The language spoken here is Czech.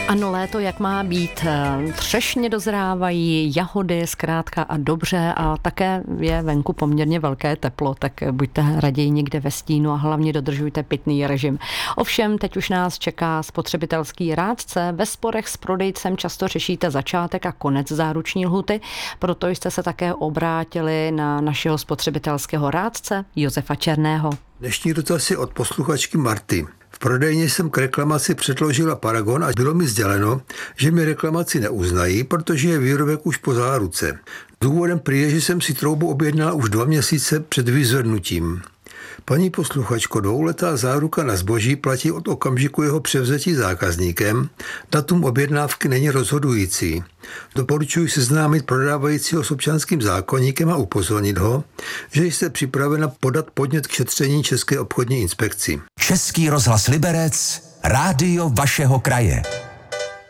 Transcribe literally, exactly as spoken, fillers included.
Ano, léto jak má být. Třešně dozrávají, jahody zkrátka a dobře a také je venku poměrně velké teplo, tak buďte raději někde ve stínu a hlavně dodržujte pitný režim. Ovšem, teď už nás čeká spotřebitelský rádce. Ve sporech s prodejcem často řešíte začátek a konec záruční lhuty, proto jste se také obrátili na našeho spotřebitelského rádce Josefa Černého. Dnešní dotaz je od posluchačky Marty. V prodejně jsem k reklamaci předložila paragon a bylo mi sděleno, že mi reklamaci neuznají, protože je výrobek už po záruce. Důvodem prý je, že jsem si troubu objednala už dva měsíce před vyzvednutím. Paní posluchačko, dvouletá záruka na zboží platí od okamžiku jeho převzetí zákazníkem. Datum objednávky není rozhodující. Doporučuji seznámit prodávajícího s občanským zákoníkem a upozornit ho, že jste připravena podat podnět k šetření České obchodní inspekci. Český rozhlas Liberec, rádio vašeho kraje.